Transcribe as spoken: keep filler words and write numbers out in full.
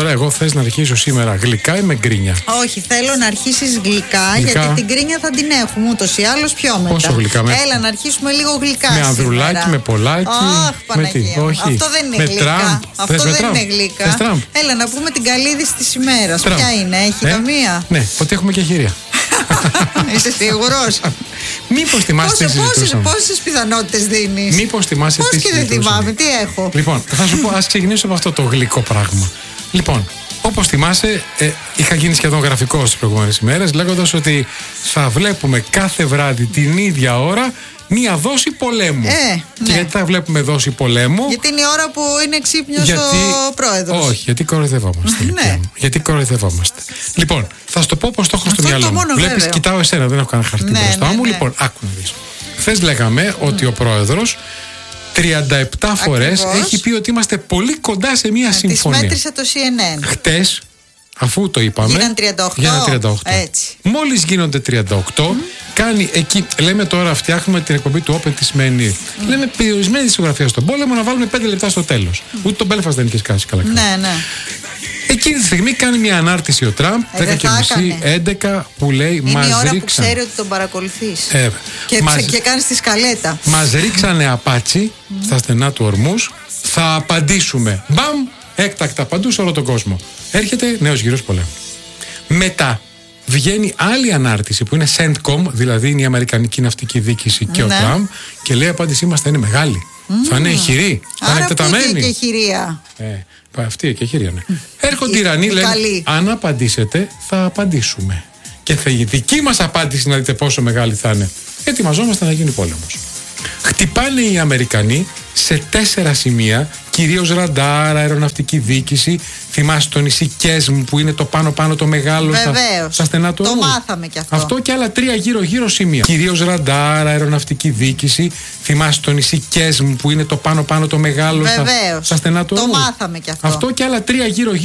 Τώρα εγώ θες να αρχίσω σήμερα γλυκά ή με γκρίνια? Όχι, θέλω να αρχίσεις γλυκά, γλυκά, γιατί την γκρίνια θα την έχουμε ούτως ή άλλως πιο μετά. Πόσο γλυκά? Με... Έλα να αρχίσουμε λίγο γλυκά. Με ανδρουλάκι, σήμερα. Με πολλάκι. Αχ, με τι? Όχι. Αυτό δεν είναι με γλυκά. Τραμπ. Αυτό δεν Τραμπ. είναι γλυκά. Έλα να πούμε την καλή είδηση της ημέρας. Ποια είναι, έχει ε? καμία? Ναι, ότι έχουμε και χειρία. Είσαι σίγουρος? Μήπως θυμάσαι τι συζητούσαμε? Πόσες πιθανότητες δίνεις? Μήπως θυμάσαι τι συζητούσαμε? Πώς και δεν θυμάμαι, τι έχω? Λοιπόν, θα σου πω, ας ξεκινήσω από αυτό το γλυκό πράγμα. Λοιπόν, όπως θυμάσαι, ε, είχα γίνει σχεδόν γραφικός τις προηγούμενες ημέρες, λέγοντας ότι θα βλέπουμε κάθε βράδυ την ίδια ώρα μία δόση πολέμου. Ε, ναι. Και γιατί θα βλέπουμε δόση πολέμου? Γιατί είναι η ώρα που είναι ξύπνιος γιατί... ο πρόεδρος. Όχι, γιατί κοροϊδευόμαστε. Ναι. Γιατί κοροϊδευόμαστε. Λοιπόν, θα σου το πω πώς το έχω στο μυαλό μου. Βλέπεις, κοιτάω εσένα, δεν έχω κανένα χαρτί ναι, μπροστά ναι, μου. Ναι. Λοιπόν, άκου να δεις. Χθες λέγαμε mm. ότι ο πρόεδρος τριάντα επτά φορές έχει πει ότι είμαστε πολύ κοντά σε μία ναι, συμφωνία. Τις μέτρησε το σι εν εν. Χτες, αφού το είπαμε, γίνανε τριάντα οκτώ. Γίνανε τριάντα οκτώ. Έτσι. Μόλις γίνονται τριάντα οκτώ, mm. κάνει εκεί, λέμε τώρα φτιάχνουμε την εκπομπή του Open τη σημερινή. Mm. Λέμε περιορισμένη δισογραφία στον πόλεμο, να βάλουμε πέντε λεπτά στο τέλος. Mm. Ούτε τον Belfast δεν είχε σκάσει καλά. Ναι, ναι. Εκείνη τη στιγμή κάνει μια ανάρτηση ο Τραμπ, ε, δέκα και μισή, έντεκα, που λέει είναι μας η ώρα ρίξαν... που ξέρει ότι τον παρακολουθείς. Ε, και, μας... και κάνεις τη σκαλέτα. Μας ρίξανε απάτσι mm. στα στενά του Ορμούς. Θα απαντήσουμε. Μπαμ! Έκτακτα παντού σε όλο τον κόσμο. Έρχεται νέος γύρος πολέμου. Μετά βγαίνει άλλη ανάρτηση που είναι CENTCOM, δηλαδή είναι η Αμερικανική Ναυτική Διοίκηση και ναι. ο Τραμπ, και λέει η απάντησή μας θα είναι μεγάλη. Mm. Θα είναι ηχηρή. Θα είναι εκτεταμένη. Και ηχηρία. Ε, αυτή και ηχηρία, ναι. Mm. Έρχονται οι Ιρανοί, λένε αν απαντήσετε, θα απαντήσουμε. Και θα η δική μας απάντηση να δείτε πόσο μεγάλη θα είναι. Ετοιμαζόμαστε να γίνει πόλεμος. Χτυπάνε οι Αμερικανοί σε τέσσερα σημεία, κυρίως ραντάρ, αεροναυτική διοίκηση. Θυμάσαι το νησί Κέσμ που είναι το πάνω-πάνω το μεγάλο στα, στα στενά του ορμού. Το μάθαμε κι αυτό. Αυτό και άλλα τρία γύρω-γύρω σημεία. Κυρίως ραντάρ, αεροναυτική διοίκηση. Θυμάσαι το νησί Κέσμ που είναι το πάνω-πάνω το μεγάλο στα, στα στενά του ορμού. Το μάθαμε κι αυτό. Αυτό και άλλα τρία γύρω-γύρω.